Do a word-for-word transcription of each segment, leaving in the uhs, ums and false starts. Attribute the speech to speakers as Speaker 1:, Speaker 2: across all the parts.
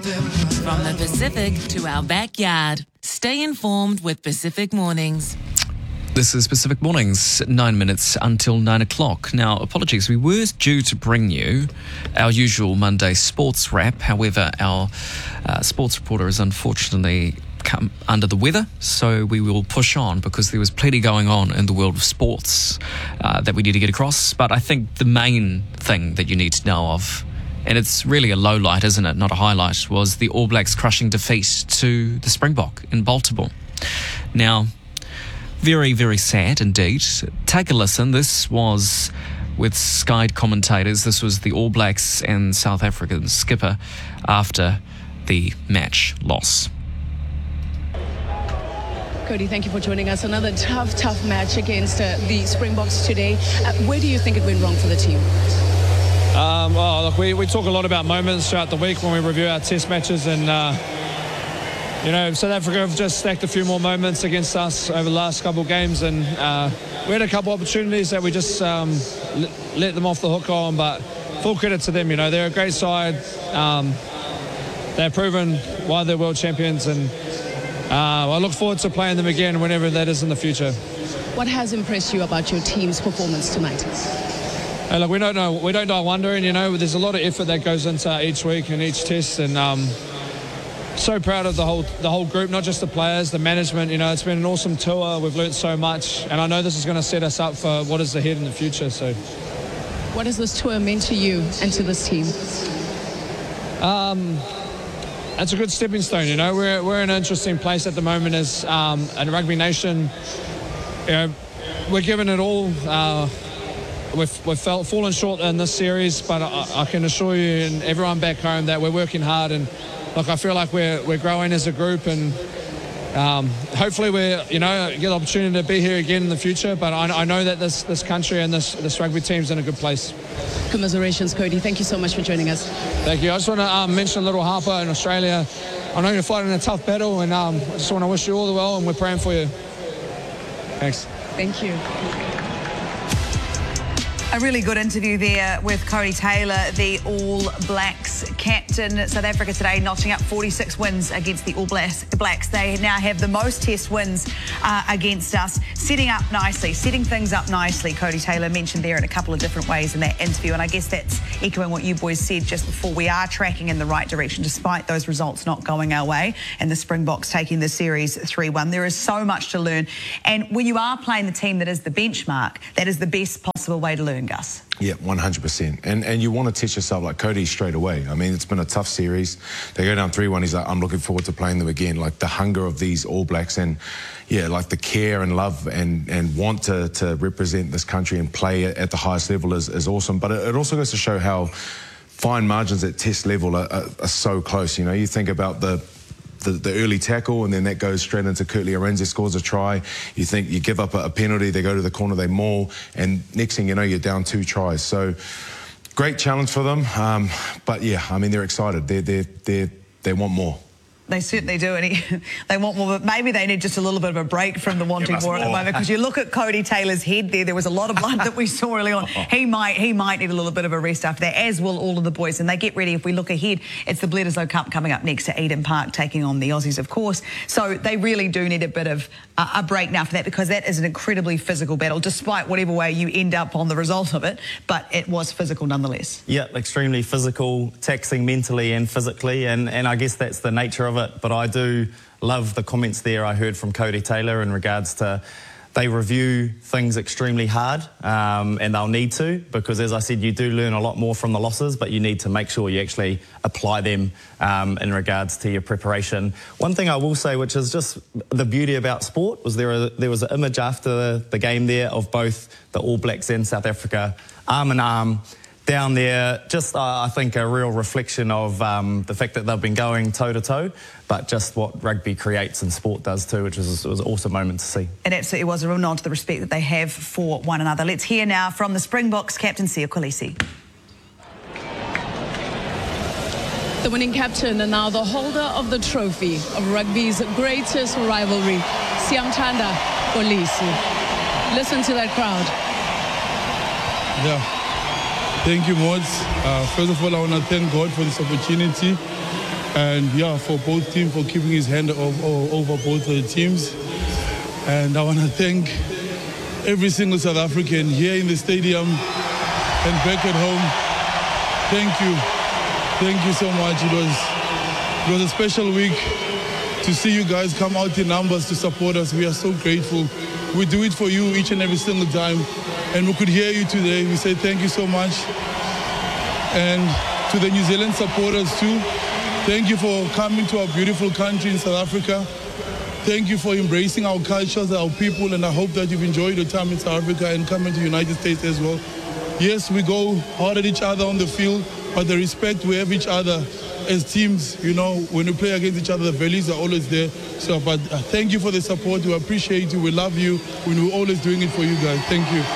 Speaker 1: From the Pacific to our backyard. Stay informed with Pacific Mornings.
Speaker 2: This is Pacific Mornings, nine minutes until nine o'clock. Now, apologies, we were due to bring you our usual Monday sports wrap. However, our uh, sports reporter is unfortunately come under the weather, so we will push on because there was plenty going on in the world of sports uh, that we need to get across. But I think the main thing that you need to know of, and it's really a low light, isn't it, not a highlight, was the All Blacks crushing defeat to the Springbok in Baltimore. Now, very, very sad indeed. Take a listen. This was with Sky commentators. This was the All Blacks and South African skipper after the match loss.
Speaker 3: Cody, thank you for joining us. Another tough, tough match against uh, the Springboks today. Uh, where do you think it went wrong for the team?
Speaker 4: Um, well, look, we, we talk a lot about moments throughout the week when we review our test matches, and uh, you know, South Africa have just stacked a few more moments against us over the last couple of games, and uh, we had a couple of opportunities that we just um, let them off the hook on, but full credit to them. You know, they're a great side. Um, they've proven why they're world champions, and uh, I look forward to playing them again whenever that is in the future.
Speaker 3: What has impressed you about your team's performance tonight?
Speaker 4: Hey, look, we don't know. We don't die wondering. You know, there's a lot of effort that goes into each week and each test, and um, so proud of the whole the whole group, not just the players, the management. You know, it's been an awesome tour. We've learnt so much, and I know this is going to set us up for what is ahead in the future. So,
Speaker 3: what has this tour meant to you and to this team?
Speaker 4: Um, it's a good stepping stone. You know, we're we're in an interesting place at the moment as um, a rugby nation. You know, we're giving it all. Uh, We've, we've felt, fallen short in this series, but I, I can assure you and everyone back home that we're working hard, and look, I feel like we're we're growing as a group, and um, hopefully we you know get the opportunity to be here again in the future. But I, I know that this this country and this this rugby team's in a good place.
Speaker 3: Commiserations, Cody. Thank you so much for joining us.
Speaker 4: Thank you. I just want to um, mention little Harper in Australia. I know you're fighting a tough battle, and um, I just want to wish you all the well, and we're praying for you. Thanks.
Speaker 3: Thank you.
Speaker 5: A really good interview there with Cody Taylor, the All Blacks captain. South Africa today notching up forty-six wins against the All Blacks. They now have the most test wins uh, against us, setting up nicely, setting things up nicely. Cody Taylor mentioned there in a couple of different ways in that interview, and I guess that's echoing what you boys said just before. We are tracking in the right direction despite those results not going our way and the Springboks taking the series three one. There is so much to learn, and when you are playing the team that is the benchmark, that is the best possible way to learn, Gus.
Speaker 6: Yeah, one hundred percent. And and you want to test yourself like Cody straight away. I mean, it's been a tough series. They go down three one. He's like, I'm looking forward to playing them again. Like the hunger of these All Blacks, and yeah, like the care and love and, and want to, to represent this country and play at the highest level is, is awesome. But it, it also goes to show how fine margins at test level are, are, are so close. You know, you think about the The, the early tackle, and then that goes straight into Kurtley Arendse, scores a try. You think you give up a, a penalty, they go to the corner, they maul, and next thing you know, you're down two tries. So great challenge for them. Um, but yeah, I mean, they're excited. They they they they want more.
Speaker 5: They certainly do, and he, they want more, but maybe they need just a little bit of a break from the wanting more at the moment, because you look at Cody Taylor's head there, there was a lot of blood that we saw early on. He might he might need a little bit of a rest after that, as will all of the boys, and they get ready. If we look ahead, it's the Bledisloe Cup coming up next to Eden Park, taking on the Aussies, of course. So they really do need a bit of uh, a break now for that, because that is an incredibly physical battle, despite whatever way you end up on the result of it, but it was physical nonetheless.
Speaker 7: Yeah, extremely physical, taxing mentally and physically, and, and I guess that's the nature of it. But I do love the comments there I heard from Cody Taylor in regards to they review things extremely hard, um, and they'll need to, because as I said, you do learn a lot more from the losses, but you need to make sure you actually apply them um, in regards to your preparation. One thing I will say, which is just the beauty about sport, was there, a, there was an image after the game there of both the All Blacks and South Africa arm in arm down there, just uh, I think a real reflection of um, the fact that they've been going toe-to-toe, but just what rugby creates and sport does too, which was, was an awesome moment to see.
Speaker 5: It absolutely was a real nod to the respect that they have for one another. Let's hear now from the Springboks captain, Siya Kolisi.
Speaker 3: The winning captain and now the holder of the trophy of rugby's greatest rivalry, Siya Kolisi. Listen to that crowd.
Speaker 8: Yeah. Thank you, Mods. Uh, first of all, I want to thank God for this opportunity. And yeah, for both teams for keeping his hand over, over both the teams. And I want to thank every single South African here in the stadium and back at home. Thank you. Thank you so much. It was, it was a special week to see you guys come out in numbers to support us. We are so grateful. We do it for you each and every single time. And we could hear you today. We say thank you so much. And to the New Zealand supporters too, thank you for coming to our beautiful country in South Africa. Thank you for embracing our cultures, our people, and I hope that you've enjoyed your time in South Africa and coming to the United States as well. Yes, we go hard at each other on the field, but the respect we have each other as teams, you know, when we play against each other, the values are always there. So, but uh, thank you for the support. We appreciate you. We love you. We're always doing it for you guys. Thank you.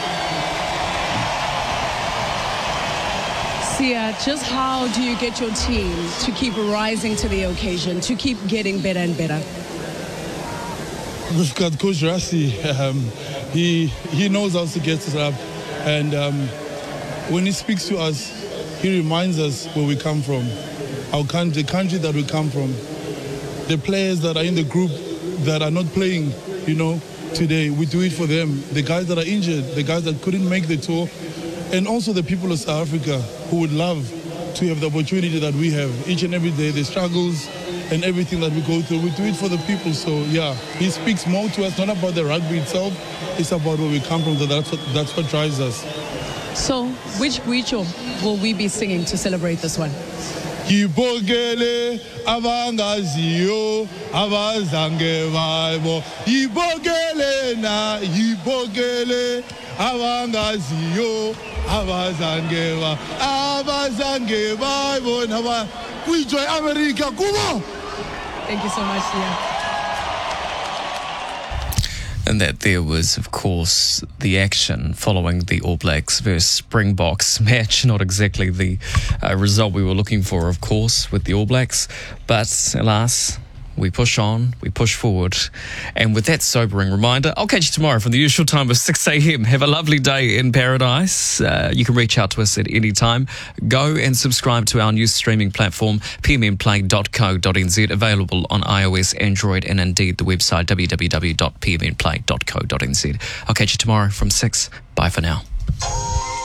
Speaker 3: Sia, just how do you get your team to keep rising to the occasion, to keep getting better and better?
Speaker 8: We've got Coach Rassie. Um, he he knows how to get us up, and um, when he speaks to us, he reminds us where we come from, our country, the country that we come from, the players that are in the group that are not playing, you know, today. We do it for them. The guys that are injured, the guys that couldn't make the tour, and also the people of South Africa who would love to have the opportunity that we have each and every day, the struggles and everything that we go through. We do it for the people. So yeah, he speaks more to us, not about the rugby itself. It's about where we come from. So that's what, that's what drives us.
Speaker 3: So which Gwicho will we be singing to celebrate this one?
Speaker 8: Yibogele abangaziyo abazange babo. Yibogele na yibogele abangaziyo abazange ba abazange babo na kuijoy America kubo.
Speaker 3: Thank you so much, Sia.
Speaker 2: And that there was, of course, the action following the All Blacks versus Springboks match. Not exactly the uh, result we were looking for, of course, with the All Blacks. But alas, we push on, we push forward. And with that sobering reminder, I'll catch you tomorrow from the usual time of six a.m. Have a lovely day in paradise. Uh, you can reach out to us at any time. Go and subscribe to our news streaming platform, p m n play dot co dot n z, available on iOS, Android, and indeed the website w w w dot p m n play dot co dot n z. I'll catch you tomorrow from six. Bye for now.